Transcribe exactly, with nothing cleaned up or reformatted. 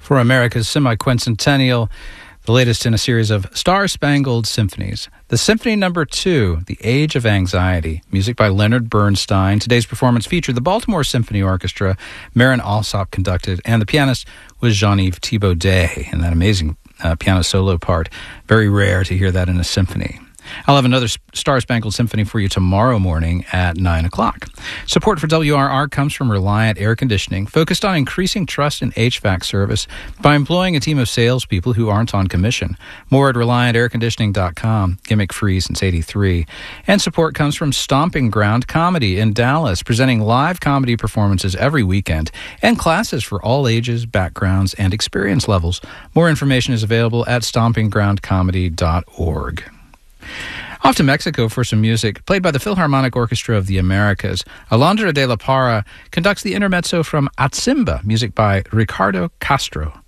for America's semi-quincentennial, the latest in a series of Star-Spangled Symphonies. The Symphony Number Two, The Age of Anxiety, music by Leonard Bernstein. Today's performance featured the Baltimore Symphony Orchestra. Marin Alsop conducted, and the pianist was Jean-Yves Thibaudet in that amazing uh, piano solo part. Very rare to hear that in a symphony. I'll have another Star-Spangled Symphony for you tomorrow morning at nine o'clock. Support for W R R comes from Reliant Air Conditioning, focused on increasing trust in H V A C service by employing a team of salespeople who aren't on commission. More at reliant air conditioning dot com, gimmick-free since eighty-three. And support comes from Stomping Ground Comedy in Dallas, presenting live comedy performances every weekend and classes for all ages, backgrounds, and experience levels. More information is available at stomping ground comedy dot org. Off to Mexico for some music, played by the Philharmonic Orchestra of the Americas. Alondra de la Parra conducts the intermezzo from Atzimba, music by Ricardo Castro.